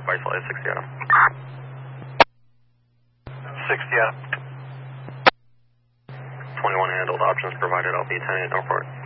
Isolate 60 Adam. 60 Adam. 21 handled, options provided, LP 10-8, no report.